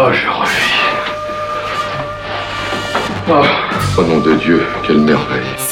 Oh, je revis. Oh nom de Dieu, quelle merveille.